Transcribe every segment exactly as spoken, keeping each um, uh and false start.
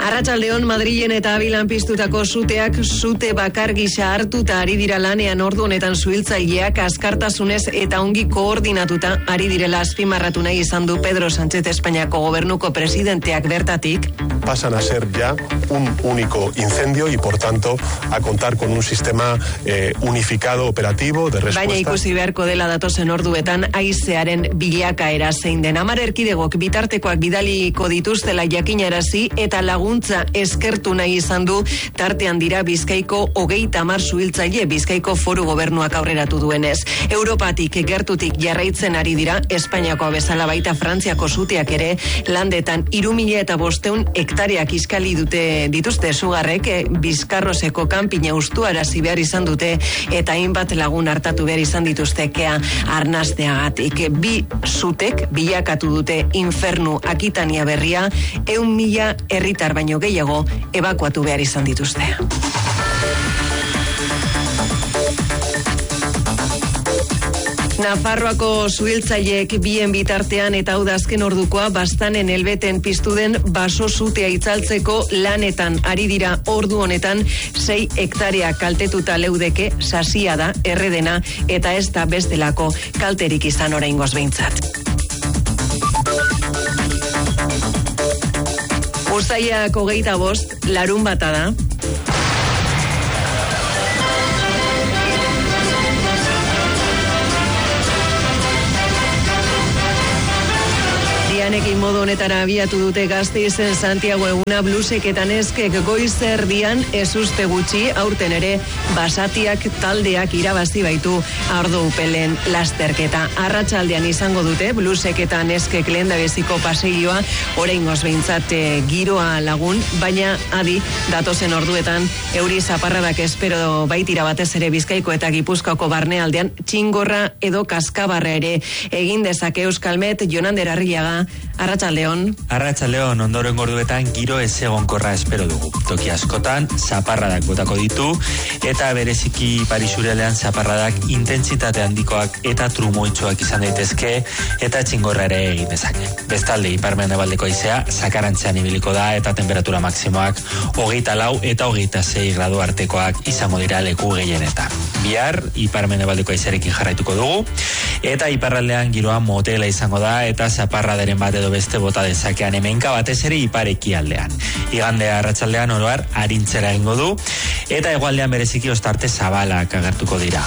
Arratsaldeon Madrilen eta Abilan piztutako suteak sute bakar gisa hartuta ari dira lanean ordu honetan suhiltzaileak askartasunez eta ongi koordinatuta ari direla azpimarratu nahi izan du Pedro Sánchez Espainiako gobernuko presidenteak bertatik. Pasan a ser ya un único incendio y por tanto a contar con un sistema eh, unificado operativo de respuesta. Baina ikusi beharko dela datozen orduetan haizearen bilakaera zein den. Hamar erkidegok bitartekoak bidaliko dituztela jakinarazi eta laguntza eskertu nahi izan du, tartean dira Bizkaiko hogeita hamar suhiltzaile Bizkaiko Foru Gobernuak aurreratu duenez. Europatik gertutik jarraitzen ari dira, Espainiako bezala baita Frantziako suteak ere landetan hiru mila eta bostehun hektareak iskali dute dituzte sugarrek Bizkarroseko kanpina ustuarazi behar izan dute eta hainbat lagun hartatu behar izan dituzte kea arnasteagatik. Bi sutek bilakatu dute infernu Akitania berria, ehun mila herritar baino gehiago ebakuatu behar izan dituzte. Nafarroako suhiltzaileek bien bitartean eta hau da azken ordukoa Bastanen Elbeten piztu den baso sutea itzaltzeko lanetan ari dira. Ordu honetan sei hektarea kaltetuta leudeke, sasia da, erredena eta ez da bestelako kalterik izan oraingoz behintzat. Uztaiak hogeita bost, larun bata da. Dianekin modu honetara abiatu dute Gasteizen Santiago eguna blusek eta neskek goiz erdian ez uste gutxi, aurten ere basatiak taldeak irabazi baitu Ardo Upelen lasterketa. Arratsaldean izango dute blusek eta neskek lehendabiziko paseilloa, oraingoz behintzat giroa lagun, baina adi datozen orduetan euri zaparradak espero baitira batez ere Bizkaiko eta Gipuzkoako barnealdean, txingorra edo kaskabarra ere egin dezake. Euskalmet, Jonander Arriaga, Arratsaldeon. Arratsaldeon, ondoren orduetan giro ezegonkorra espero dugu. Toki askotan zaparradak botako ditu eta bereziki Parisurialean zaparradak intentsitate handikoak eta trumoitsuak izan daitezke eta txingorra ere egin dezake. Bestalde ipar-mendebaldeko haizea zakarantzean ibiliko da eta temperatura maksimoak hogeita lau eta hogeita sei gradu artekoak izango dira leku gehienetan. Bihar ipar-mendebaldeko haizearekin jarraituko dugu eta iparraldean giroa motela izango da eta zaparradaren bat edo beste bota dezakean hemenka batez ere ipar ekialdean. Igande arratsaldean oro har arintzera egingo du eta hegoaldean bereziki ostarte zabalak agertuko dira.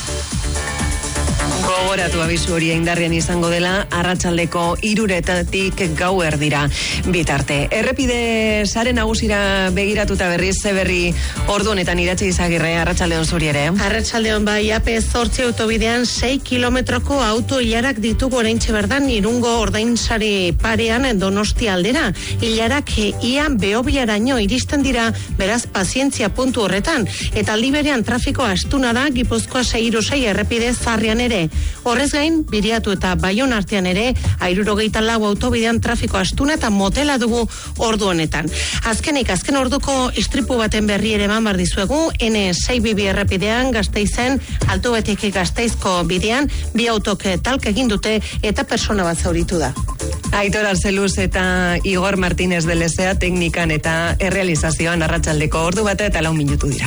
Gogoratu abisu hori indarrean izango dela arratsaldeko hiruretatik gau erdira bitarte. Errepide sare nagusira begiratuta berriz ze berri ordu honetan Iratxe Izagirre, arratsaldeon zuri ere. Arratsaldeon bai, A P zortzi autobidean sei kilometroko auto ilarak ditugu oraintxe berdan Irungo ordainsari parean Donostia aldera. Ilarak ia Beobiaraino iristen dira, beraz pazientzia puntu horretan eta aldi berean trafiko astuna da Gipuzkoa sei hiru sei errepide zarrian ere. Horrez gain, Biriatu eta Baion artean ere, hirurogeita lau autobidean trafiko astuna eta motela dugu ordu honetan. Azkenik, azken orduko istripu baten berri ere eman behar dizuegu, N sei bi bi errepidean, Gasteizen, Alto Betik Gasteizko bidean, bi autok talk egin dute eta persona bat zauritu da. Aitor Arzeluz eta Igor Martínez de Lezea teknikan eta errealizazioan arratsaldeko ordu bata eta lau minutu dira.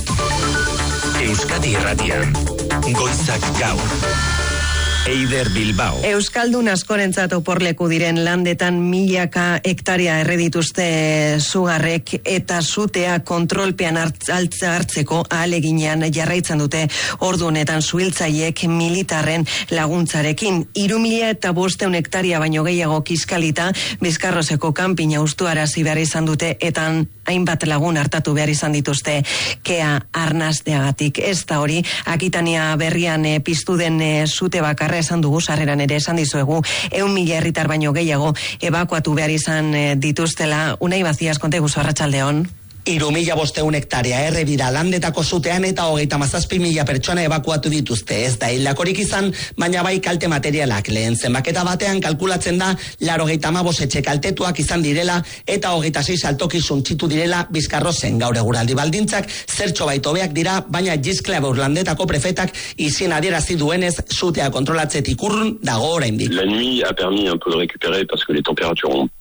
Euskadi Irratian, goizak gaur. Eider Bilbao. Euskaldun askorentzat oporleku diren landetan milaka hektarea erredituzte sugarrek eta sutea kontrolpean hartzeko ahaleginean jarraitzen dute ordu honetan suhiltzaileek militarren laguntzarekin. Hiru mila eta bostehun hektaria baino gehiago kiskalita Bizkarroseko kanpina ustuarazi behar izan dute eta hainbat lagun hartatu behar izan dituzte kea arnasteagatik. Ez da hori, Akitania berrian e, piztu den e, sute bakarra esan dugu, sarreran ere esan dizuegu, ehun mila herritar baino gehiago ebakuatu behar izan e, dituztela. Unai Bazias, konte guzu, arratsaldeon. Hiru mila bostehun hektarea erre dira landetako sutean eta hogeita mazazpi mila pertsona ebakuatu dituzte. Ez da hildakorik izan, baina bai kalte materialak. Lehen zenbaketa batean kalkulatzen da laurogeita hamabost etxe kaltetuak izan direla eta hogeita sei saltoki suntsitu direla Bizkarrosen. Gaur eguraldi baldintzak zertxo bait hobeak dira, baina Gisclabeur landetako prefetak izin adierazi duenez sutea kontrolatzetik urrun dago oraindik. La nuit a permis un peu de récupérer parce que les températures ont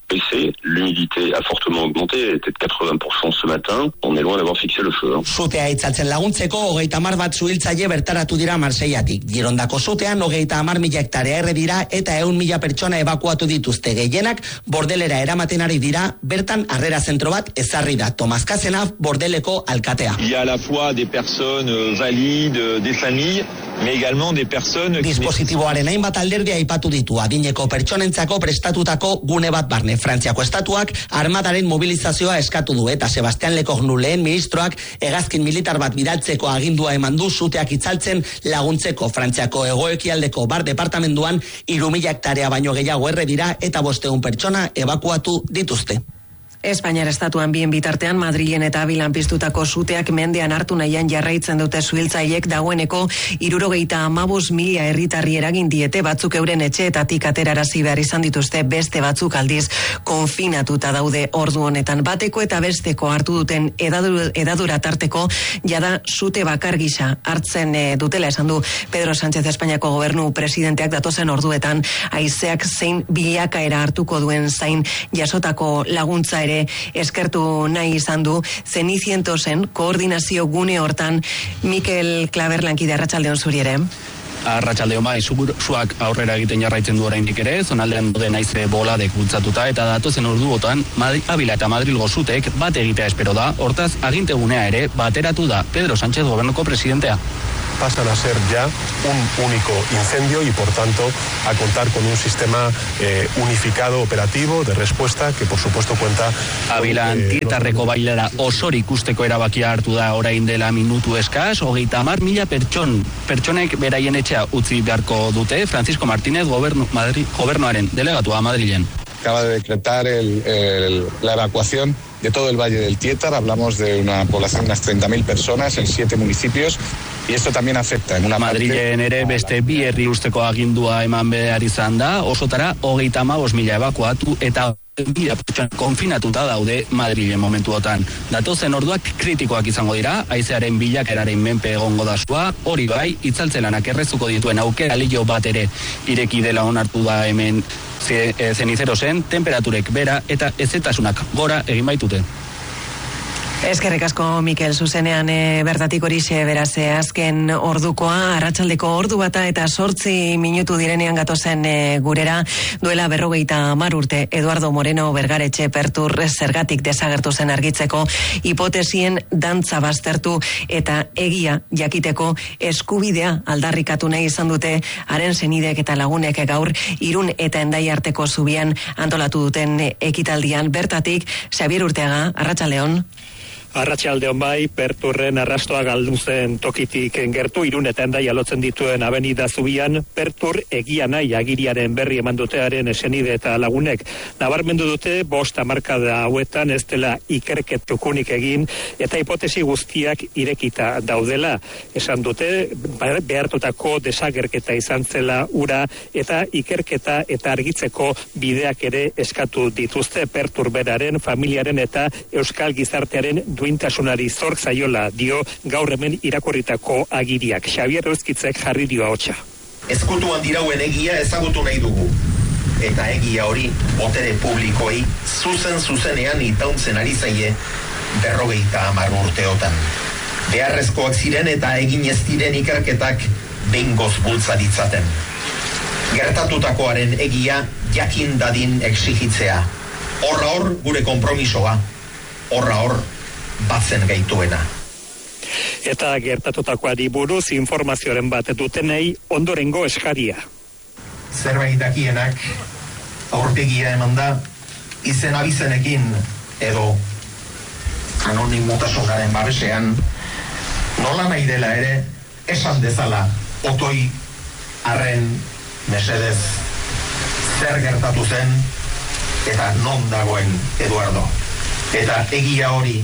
baissé, l'humidité a fortement augmenté, elle était de quatre-vingts pour cent ce matin, on est loin d'avoir fixé le feu. Hein. Sutea itzaltzen laguntzeko hogeita hamar bat zuhiltzaile bertaratu dira Marseillatik. Girondako sutean hogeita hamar mila hektarea erre dira eta ehun mila pertsona ebakuatu dituzte. Gehienak bordelera eramaten ari dira, bertan harrera zentro bat ezarri da. Tomas Casenaf, bordeleko alkatea. Il y a à la fois des personnes valides, des familles, mais également des personnes... Dispositiboaren hainbat alderdi aipatu ditu, adineko pertsonentzako prestatutako gune bat barne. Frantziako estatuak armadaren mobilizazioa eskatu du eta Sebastian Lecornu lehen ministroak hegazkin militar bat bidaltzeko agindua eman du suteak itzaltzen laguntzeko. Frantziako hegoekialdeko bar departamenduan hiru mila hektarea baino gehiago erre dira eta bostehun pertsona ebakuatu dituzte. Espainiar estatuan bien bitartean Madrilen eta Abilan piztutako suteak mendean hartu nahian jarraitzen dute zuhiltzaiek dagoeneko hirurogeita hamabost mila herritarri eragin diete, batzuk euren etxeetatik aterarazi behar izan dituzte, beste batzuk aldiz konfinatuta daude ordu honetan. Bateko eta besteko hartu duten edadura, edadura tarteko jada sute bakar gisa hartzen e, dutela esan du Pedro Sánchez Espainiako gobernu presidenteak datozen orduetan haizeak zein bilakaera hartuko duen zain jasotako laguntza ere eskertu nahi izan du. Zenicientosen koordinazio gune hortan Mikel Klaber lankide, arratsaldeon zuri ere. Arratsaldeon bai, zuak aurrera egiten jarraitzen du oraindik ere, zonaldean duen naize boladek bultzatuta eta datozen orduotan Abila eta Madrilgo sutek bat egitea espero da. Hortaz, agintegunea ere bateratu da Pedro Sánchez gobernuko presidentea. Pasan a ser ya un único incendio y por tanto a contar con un sistema eh, unificado operativo de respuesta que por supuesto cuenta... Abilan eh, titarreko bailara osorik ikusteko erabakia hartu da orain dela minutu eskas, hogeita hamar mila pertson, pertsonek beraien etxea utzi beharko dute. Francisco Martínez, gobernu, Madri, gobernuaren delegatua Madrilen. Acaba de decretar el, el, la evacuación de todo el Valle del Tietar. Hablamos de una población de unas treinta mil personas en siete municipios y esto también afecta en una Madrilen ere beste bi herri usteko agindua eman behar izan da, osotara hogeita hamabost mila ebakuatu eta mila pertsona konfinatuta daude Madrilen momentuotan. Datozen orduak kritikoak izango dira, haizearen bilakeraren menpe egongo da sua, hori bai, itzaltzelanak errezuko dituen aukera lilo bat ere ireki dela onartu da hemen Zenicerosen, temperaturek bera eta ezetasunak gora egin baitute. Eskerrik asko Mikel, zuzenean e, bertatik horixe beraz azken ordukoa, arratsaldeko ordu bata eta sortzi minutu direnean gatozen e, gurera, duela berrogeita hamar urte Eduardo Moreno Bergaretxe Pertur zergatik desagertu zen argitzeko hipotesien dantza baztertu eta egia jakiteko eskubidea aldarrikatu nahi izan dute haren senidek eta lagunek gaur Irun eta Endai arteko zubian antolatu duten ekitaldian. Bertatik Xabier Urteaga, arratsaldeon. Arratsaldeon bai, Perturren arrastoa galdu zen tokitik gertu, Irun eta Endai alotzen dituen abenida zubian, Pertur egia nahi agiriaren berri eman dutearen esenide eta lagunek. Nabarmendu dute, bost hamarkada hauetan ez dela ikerketukunik egin, eta hipotesi guztiak irekita daudela. Esan dute, behartutako desagerketa izan zela ura, eta ikerketa eta argitzeko bideak ere eskatu dituzte Pertur beraren, familiaren eta euskal gizartearen duintasunari zor zaiola dio gaur hemen irakurritako agiriak. Xabier Euskitzek jarri dio ahotsa. Ezkutuan dirauen egia ezagutu nahi dugu. Eta egia hori botere publikoei zuzen zuzenean itauntzen ari zaie berrogeita hamar urteotan. Beharrezkoak ziren eta egin ez diren ikerketak behingoz bultza ditzaten. Gertatutakoaren egia jakin dadin exigitzea. Horra hor gure konpromisoa. Horra hor batzen gaituena. Eta gertatutakoari buruz informazioaren bat dutenei ondorengo eskaria. Zerbait dakienak aurpegia eman da izen abizenekin edo anonimotasunaren babesean nola nahi dela ere esan dezala otoi arren mesedez zer gertatu zen eta non dagoen Eduardo. Eta egia hori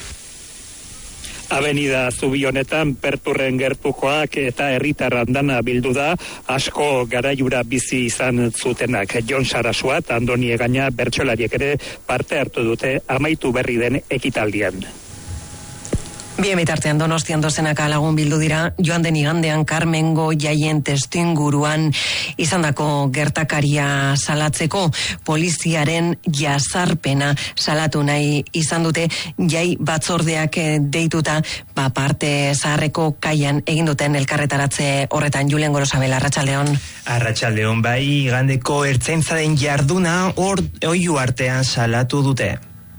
Avenida zubi honetan Perturren gertukoak eta herritar andana bildu da, asko garaiura bizi izan zutenak. Jon Sarasuat, Andoni Egaña, bertsolariek ere parte hartu dute amaitu berri den ekitaldian. Bien bitartean Donostian dozenaka lagun bildu dira joan den igandean Karmengo jaien testuinguruan izandako gertakaria salatzeko. Poliziaren jazarpena salatu nahi izan dute jai batzordeak deituta ba, parte zaharreko kaian egin duten elkarretaratze horretan. Julen Gorosabel, Arratsaldeon. Arratsaldeon, bai, igandeko ertzaintzaren jarduna hor oihu artean salatu dute.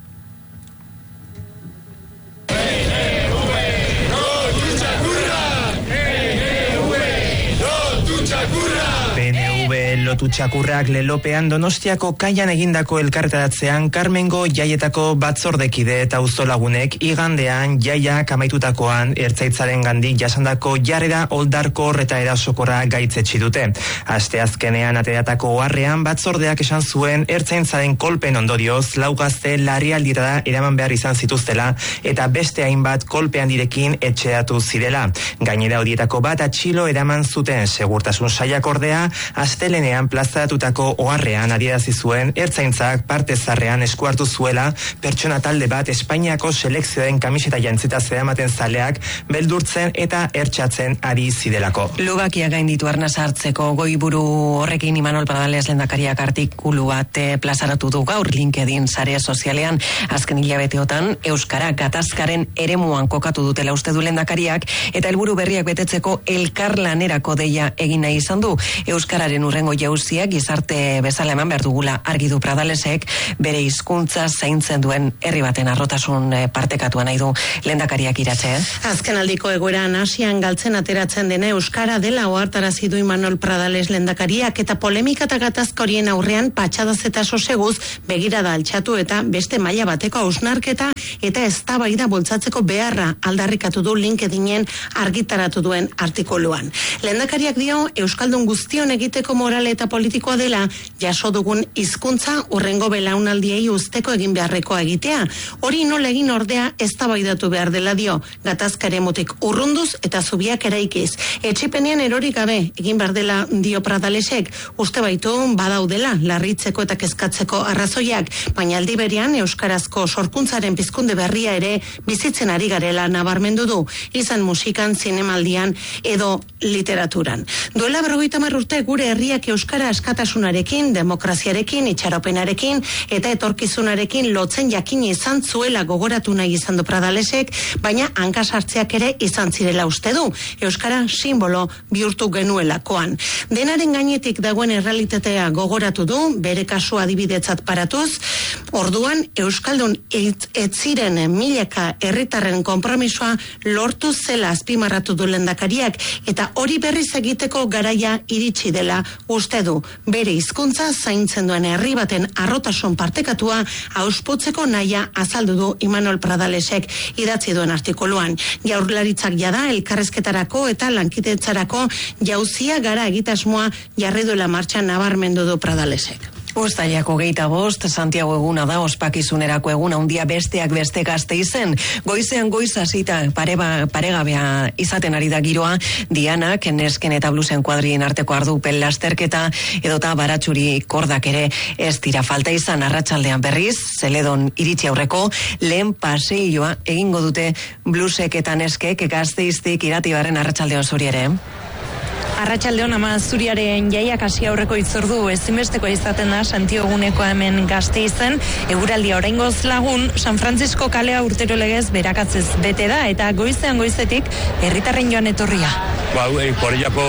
Lotu txakurrak lelopean Donostiako kaian egindako elkarretaratzean Karmengo jaietako batzordekide eta auzolagunek igandean jaiak amaitutakoan ertzaitzaren gandik jasandako jarrera oldarkor eta erasokorra gaitzetsi dute. Asteazkenean ateratako oharrean batzordeak esan zuen ertzaintzaren kolpen ondorioz lau gazte larrialdira eraman behar izan zituztela eta beste hainbat kolpe handirekin etxeatu zirela. Gainera horietako bat atxilo eraman zuten. Segurtasun sailak ordea astelenean plazaratutako oharrean adierazi zuen ertzaintzak parte zarrean esku hartu zuela pertsona talde bat Espainiako selekzioen kamiseta jantzita zeramaten zaleak beldurtzen eta ertsatzen ari zidelako. Lubakia gainditu arnaz hartzeko goiburu horrekin Imanol Pradales lehendakariak artikulu bat plazaratu du gaur LinkedIn sare sozialean. Azken hilabeteotan euskara gatazkaren eremuan kokatu dutela uste du lehendakariak eta helburu berriak betetzeko elkarlanerako deia egin nahi izan du. Euskararen urrengo jauziak gizarte bezala eman behar dugula argi du Pradalesek, bere hizkuntza zaintzen duen herri baten arrotasun partekatua nahi du lehendakariak Iratxe. Azken aldiko egoeran Asian galtzen ateratzen dena euskara dela ohartarazi du Imanol Pradales lehendakariak eta polemika eta gatazka horien aurrean patxadaz eta soseguz begirada altxatu eta beste maila bateko hausnarketa eta eztabaida bultzatzeko beharra aldarrikatu du LinkedInen argitaratu duen artikuluan. Lehendakariak dio euskaldun guztion egiteko morale eta politikoa dela jaso dugun hizkuntza urrengo belaunaldiei usteko egin beharrekoa egitea. Hori nola egin ordea eztabaidatu behar dela dio, gatazkaremutik urrunduz eta zubiak eraikiz. Etxipenean erorik gabe egin behar dela dio Pradalesek, uste baitu badaudela larritzeko eta kezkatzeko arrazoiak, baina aldi berean euskarazko sorkuntzaren pizkunde berria ere bizitzen ari garela nabarmendu du, izan musikan, zinemaldian edo literaturan. Duela berrogeita hamar urte gure herriak euskara askatasunarekin, demokraziarekin, itxaropenarekin eta etorkizunarekin lotzen jakin izan zuela gogoratu nahi izan du Pradalesek, baina hankasartzeak ere izan zirela uste du. Euskara simbolo bihurtu genuelakoan. Denaren gainetik dagoen errealitatea gogoratu du, bere kasu adibidetzat paratuz, orduan euskaldun ez ziren milaka herritarren konpromisoa lortu zela azpimarratu du lehendakariak eta hori berriz egiteko garaia iritsi dela uste du. Bere hizkuntza zaintzen duen herri baten arrotasun partekatua auspotzeko nahia azaldu du Imanol Pradalesek idatzi duen artikuluan. Jaurlaritzak jada elkarrezketarako eta lankidetzarako jauzia gara egitasmoa jarri duela martxan nabarmendu du Pradalesek. Uztailako geita bost, Santiago eguna da, ospakizunerako eguna handia besteak beste gazte izen. Goizean goiz hasita pareba, paregabea izaten ari da giroa, Dianak, nesken eta blusen kuadrien arteko ardupen lasterketa, edota baratxuri kordak ere ez dira falta izan. Arratsaldean berriz, Zeledon iritsi aurreko, lehen paseilloa egingo dute blusek eta neskek Gasteiztik Iratibarren. Arratsaldeon zuri ere. Arratsaldeon, ama zuriaren jaiak hasi aurreko itzordu ezinbesteko izaten da Santiago eguneko hemen Gasteizen. Eguraldia oraingoz lagun, San Francisco kalea urtero legez berakatzez bete da eta goizean goizetik herritarren joan etorria. Ba, e, Porillako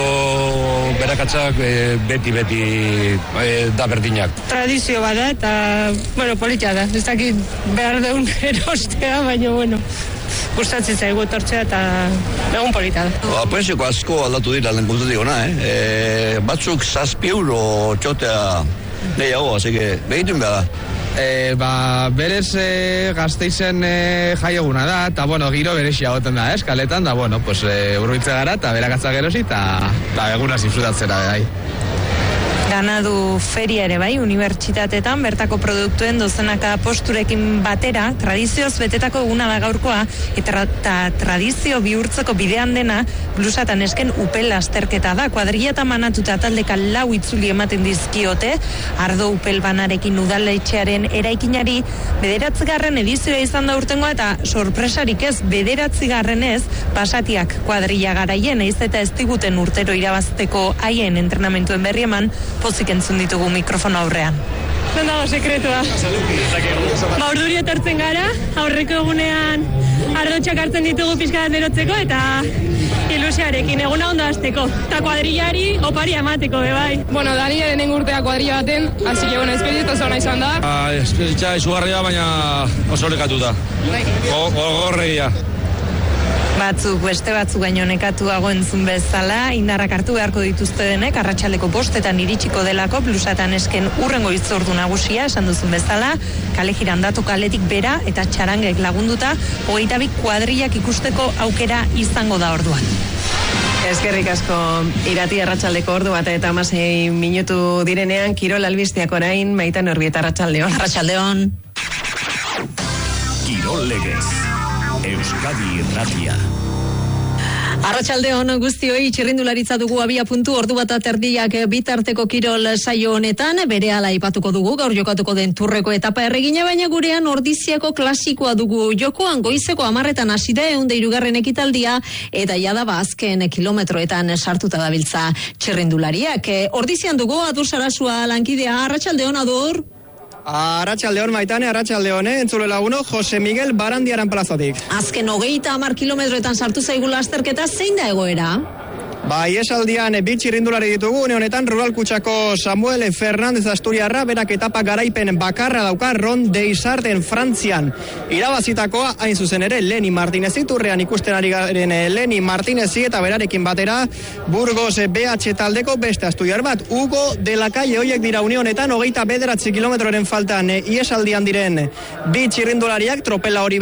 berakatzak e, beti-beti e, da berdinak. Tradizio bada eta, bueno, polita da. Ez dakit behar deun erostea, baina, bueno, gustatzen zaigu etortzea eta egun polita da. Ba, preziko asko aldatu dira lehen kontutik ona, eh? E, batzuk zazpi euro txotea gehiago, así que begitun behar da. E, ba, berez e, Gasteizen e, jaieguna da, eta bueno, giro berexia goten da, eskaletan, da bueno, pues e, urruitze gara, eta berakatza gerosi, eta eguna zifrutatzera, bai. Ganadu feria ere bai, unibertsitateetan bertako produktuen dozenaka posturekin batera, tradizioz betetako eguna da gaurkoa, eta ta, tradizio bihurtzeko bidean dena, blusatan esken upel lasterketa da. Kuadrilla eta manatuta taldeka lau itzuli ematen dizkiote, ardo upel banarekin udaletxearen eraikinari, bederatzigarren edizioa izan da urtengoa, eta sorpresarik ez, bederatzigarren ez, basatiak kuadrilla garaien, eiz eta ez diguten urtero irabazteko haien entrenamentuen berri eman, pozik entzun ditugu mikrofono aurrean. Non dago sekretua. Ba, urduri etortzen gara, aurreko egunean ardotxak hartzen ditugu pixka bat berotzeko eta ilusiarekin eguna ondo hasteko. Eta kuadrillari opari amateko, be bai. Bueno, Dani lehenengo urtea kuadrilla baten, así que bueno, esperientzia oso ona izan da. Ah, esperientzia izugarria, baina oso lekatuta. Gorregia. Batzuk, beste batzuk baino nekatuago entzun bezala, indarrak hartu beharko dituzte denek, arratsaldeko bostetan iritsiko delako, blusatan esken urrengo itzordu nagusia, esan duzun bezala, kale jirandatu kaletik bera eta txarangek lagunduta, hogeita bi kuadrillak ikusteko aukera izango da orduan. Eskerrik asko, Irati, arratsaldeko ordu bat eta hamasei minutu direnean, Kirol albisteak orain, Maitan Orbieta, arratsaldeon. Arratsaldeon. Kirol legez. Euskadi Irratia. Arratsaldeon guztioi, txirrindularitza dugu abia puntu, ordu bat aterdiak bitarteko kirol saio honetan, berehala aipatuko dugu, gaur jokatuko den turreko etapa erregina, baina gurean ordiziako klasikoa dugu jokoan, goizeko hamarretan hasi da ehun eta hirugarren ekitaldia, eta jada azken kilometroetan sartuta dabiltza txirrindulariak. Ordizian dugu, Adur Sarasua lankidea, arratsaldeon Adur. Arratsaldeon Maitane, arratsaldeon, eh? Entzule laguno, Jose Miguel Barandiaran plazotik. Azken hogeita hamar kilometroetan sartu zaigu lasterketa, zein da egoera? Ba, iesaldian bi txirrindulari ditugu, une honetan Rural Kutsako Samuel Fernandez Asturiarra, berak etapa garaipen bakarra dauka Ron Deisarten Frantzian. Irabazitakoa, hain zuzen ere, Leni Martinez iturrean ikusten ari garen Leni Martinezi eta berarekin batera Burgos B H taldeko beste asturiar bat, Hugo de la Calle, hoiek dira une honetan, hogeita bederatzi kilometroren faltan iesaldian diren bi txirrindulariak, tropela hori